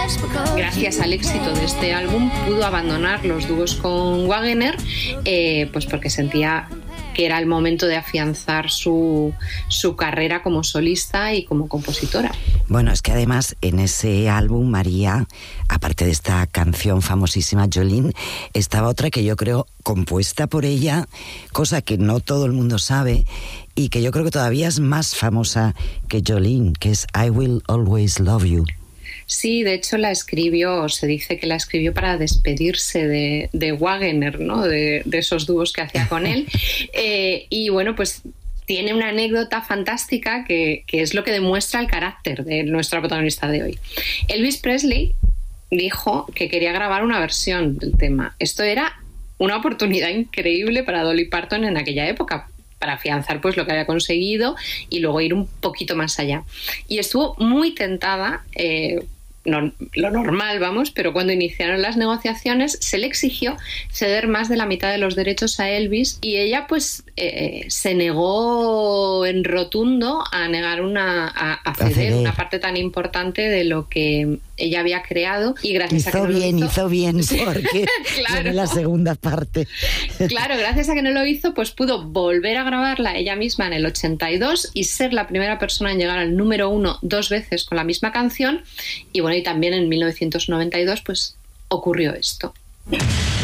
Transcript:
Gracias al éxito de este álbum pudo abandonar los dúos con Wagener, pues porque sentía que era el momento de afianzar su carrera como solista y como compositora. Bueno, es que además en ese álbum, María, aparte de esta canción famosísima, Jolene, estaba otra que yo creo compuesta por ella, cosa que no todo el mundo sabe y que yo creo que todavía es más famosa que Jolene, que es I Will Always Love You. Sí, de hecho se dice que la escribió para despedirse de Wagener, ¿no? De esos dúos que hacía con él. Y bueno, pues tiene una anécdota fantástica que es lo que demuestra el carácter de nuestra protagonista de hoy. Elvis Presley dijo que quería grabar una versión del tema. Esto era una oportunidad increíble para Dolly Parton en aquella época, para afianzar pues lo que había conseguido y luego ir un poquito más allá. Y estuvo muy tentada, lo normal, vamos, pero cuando iniciaron las negociaciones se le exigió ceder más de la mitad de los derechos a Elvis y ella pues se negó en rotundo a ceder una parte tan importante de lo que ella había creado y gracias a que hizo bien porque claro. Viene la segunda parte. Claro, gracias a que no lo hizo pues pudo volver a grabarla ella misma en el 82 y ser la primera persona en llegar al número 1 2 veces con la misma canción y bueno, y también en 1992 pues ocurrió esto.